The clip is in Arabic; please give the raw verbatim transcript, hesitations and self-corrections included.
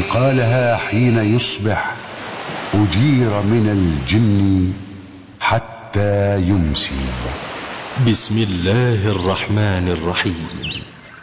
قالها حين يصبح أجير من الجن حتى يمسي. بسم الله الرحمن الرحيم.